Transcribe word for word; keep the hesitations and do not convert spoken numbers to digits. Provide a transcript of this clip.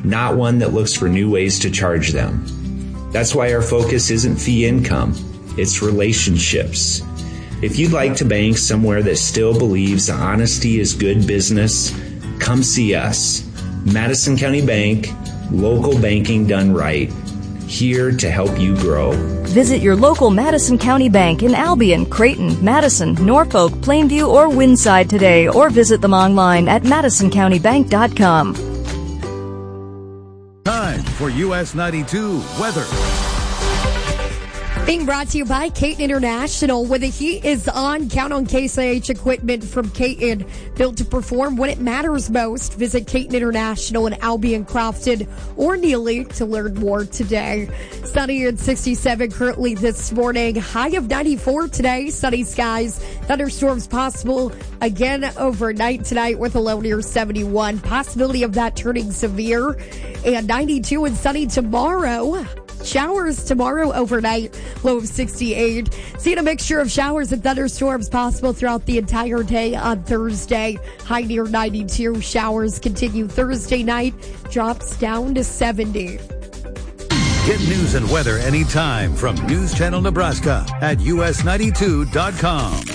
not one that looks for new ways to charge them. That's why our focus isn't fee income, it's relationships. If you'd like to bank somewhere that still believes honesty is good business, come see us. Madison County Bank, local banking done right. Here to help you grow. Visit your local Madison County Bank in Albion, Creighton, Madison, Norfolk, Plainview, or Winside today, or visit them online at madison county bank dot com. Time for U S ninety-two weather. Being brought to you by Caton International. When the heat is on, count on Case I H equipment from Caton. Built to perform when it matters most. Visit Caton International in Albion, Crofton, or Neely to learn more today. Sunny and sixty-seven currently this morning. High of ninety-four today. Sunny skies. Thunderstorms possible again overnight tonight with a low near seventy-one. Possibility of that turning severe. And ninety-two and sunny tomorrow. Showers tomorrow overnight, low of sixty-eight. Seeing a mixture of showers and thunderstorms possible throughout the entire day on Thursday. High near ninety-two. Showers continue Thursday night. Drops down to seventy. Get news and weather anytime from News Channel Nebraska at U S ninety-two dot com.